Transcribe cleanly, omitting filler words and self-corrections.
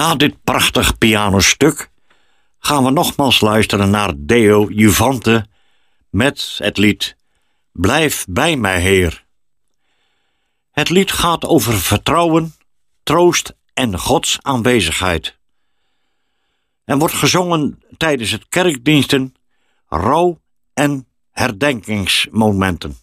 Na dit prachtig pianostuk gaan we nogmaals luisteren naar Deo Juvante met het lied Blijf bij mij, Heer. Het lied gaat over vertrouwen, troost en Gods aanwezigheid. En wordt gezongen tijdens het kerkdiensten, rouw- en herdenkingsmomenten.